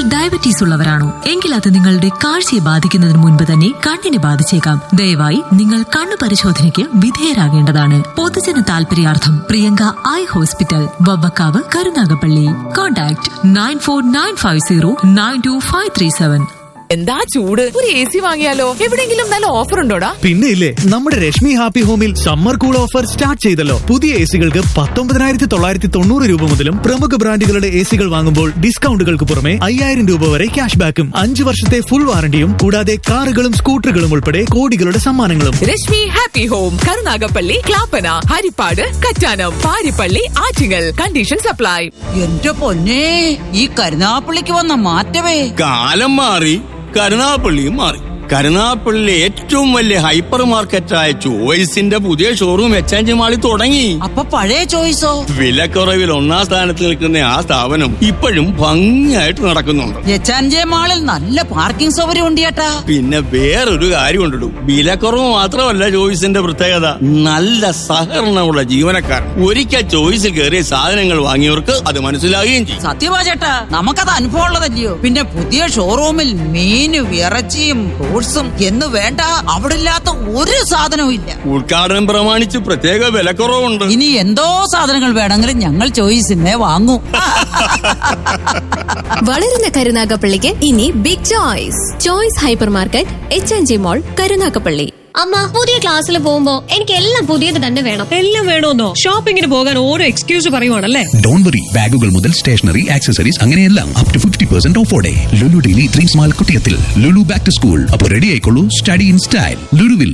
Diabetes ഉള്ളവരാണോ? എങ്കിൽ അത് നിങ്ങളുടെ കാഴ്ചയെ ബാധിക്കുന്നതിന് മുൻപ് തന്നെ കണ്ണിനെ ബാധിച്ചേക്കാം. ദയവായി നിങ്ങൾ കണ്ണു പരിശോധനയ്ക്ക് വിധേയരാകേണ്ടതാണ്. പൊതുജന താൽപര്യാർത്ഥം Priyanka eye hospital, Vavvakkavu, Karunagappally. Contact 9495092537. എന്താ ചൂട്, ഒരു AC വാങ്ങിയാലോ? എവിടെയെങ്കിലും നല്ല ഓഫർ ഉണ്ടോടാ? പിന്നെ ഇല്ലേ, നമ്മുടെ രശ്മി ഹാപ്പി ഹോമിൽ സമ്മർ കൂൾ ഓഫർ സ്റ്റാർട്ട് ചെയ്തല്ലോ. പുതിയ എസികൾക്ക് 19,990 രൂപ മുതലും പ്രമുഖ ബ്രാൻഡുകളുടെ എസികൾ വാങ്ങുമ്പോൾ ഡിസ്കൗണ്ടുകൾക്ക് പുറമെ 5,000 രൂപ വരെ ക്യാഷ് ബാക്കും 5 വർഷത്തെ ഫുൾ വാറണ്ടിയും കൂടാതെ കാറുകളും സ്കൂട്ടറുകളും ഉൾപ്പെടെ കോടികളുടെ സമ്മാനങ്ങളും. Rashmi happy home, Karunagappally, Clappana, Harippad, Kattanam, Parippally, Attingal. Condition supply. എന്റെ പൊന്നേ, ഈ കരുനാഗപ്പള്ളിക്ക് വന്ന മാറ്റമേ. കാലം മാറി, കരുനാഗപ്പള്ളിയും മാറി. കരുനാഗപ്പള്ളിയിലെ ഏറ്റവും വലിയ ഹൈപ്പർ മാർക്കറ്റായ ചോയ്സിന്റെ പുതിയ ഷോറൂം എച്ച് മാളിൽ തുടങ്ങി. അപ്പൊ പഴയ ചോയ്സോ? വിലക്കുറവിൽ 1ാം സ്ഥാനത്ത് നിൽക്കുന്ന ആ സ്ഥാപനം ഇപ്പോഴും ഭംഗിയായിട്ട് നടക്കുന്നുണ്ട്. എച്ച് മാളിൽ നല്ല പാർക്കിംഗ് സൗകര്യം ഉണ്ട് ചേട്ടാ. പിന്നെ വേറൊരു കാര്യം ഉണ്ടല്ലോ, വിലക്കുറവ് മാത്രമല്ല ചോയ്സിന്റെ പ്രത്യേകത, നല്ല സഹകരണമുള്ള ജീവനക്കാർ. ഒരിക്കൽ ചോയ്സിൽ കയറിയ സാധനങ്ങൾ വാങ്ങിയവർക്ക് അത് മനസ്സിലാകുകയും ചെയ്യും. സത്യമാ ചേട്ടാ, നമുക്കത് അനുഭവം ഉള്ളതല്ലയോ. പിന്നെ പുതിയ ഷോറൂമിൽ മീനും ഇറച്ചിയും എന്ന് വേണ്ട, അവിടെ ഇല്ലാത്ത ഒരു സാധനവും ഇല്ല. ഉദ്ഘാടനം പ്രമാണിച്ച് പ്രത്യേക വിലക്കുറവുണ്ട്. ഇനി എന്തോ സാധനങ്ങൾ വേണമെങ്കിലും ഞങ്ങൾ ചോയ്സിനെ വാങ്ങൂ. വളരുന്ന കരുനാഗപ്പള്ളിക്ക് ഇനി big choice. Choice hyper market, H മോൾ, കരുനാഗപ്പള്ളി. അമ്മ, പുതിയ ക്ലാസ്സിൽ പോകുമ്പോ എനിക്ക് എല്ലാം പുതിയത് തന്നെ വേണം. എല്ലാം വേണമെന്നോ? ഷോപ്പിങ്ങിന് പോകാൻ ഓരോ എക്സ്ക്യൂസ് പറയുവാണല്ലേ? ഡോണ്ട് വറി, ബാഗുകൾ മുതൽ സ്റ്റേഷനറി, ആക്സസറീസ്, അങ്ങനെയെല്ലാം up to 50% ഓഫോടെ. Lulu daily 3 small കുട്ടിയത്തിൽ. Lulu back to school. അപ്പോൾ റെഡി ആയിക്കോളൂ, സ്റ്റഡി ഇൻ സ്റ്റൈൽ. ലുലുവിൽ.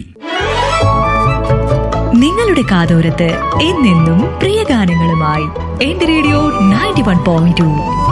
നിങ്ങളുടെ കാതോരത്ത് എന്നെന്നും പ്രിയ ഗാനങ്ങളുമായി എന്റെ റേഡിയോ 91.2.